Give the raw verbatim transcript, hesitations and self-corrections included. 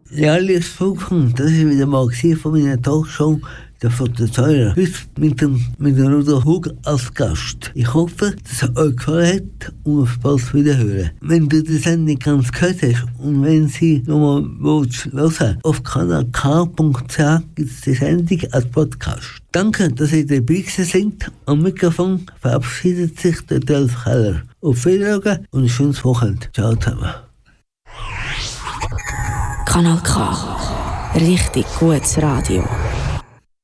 Ja, liebes Volkswagen, das war wieder mal von meiner Talkshow der von der Säure. Heute mit dem, mit dem Rudolf Hug als Gast. Ich hoffe, dass es euch gefallen hat und auf bald wieder hören. Wenn du die Sendung nicht ganz gehört hast und wenn sie nochmal hören, auf kanal k punkt c h gibt es die Sendung als Podcast. Danke, dass ihr dabei seid. Am Mikrofon verabschiedet sich der Dolf Keller. Auf Wiedersehen und ein schönes Wochenende. Ciao zusammen. Kanal K. Richtig gutes Radio.